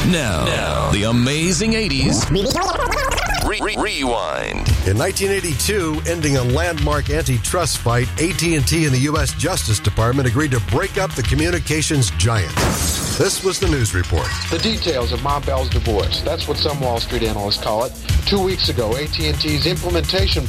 Now, the amazing 80s. Rewind. In 1982, ending a landmark antitrust fight, AT&T and the U.S. Justice Department agreed to break up the communications giant. This was the news report. The details of Ma Bell's divorce. That's what some Wall Street analysts call it. 2 weeks ago, AT&T's implementation